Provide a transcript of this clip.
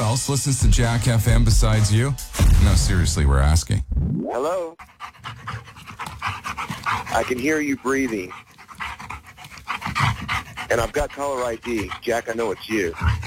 else listens to Jack FM besides you? No, seriously, we're asking. Hello? I can hear you breathing. And I've got caller ID. Jack, I know it's you.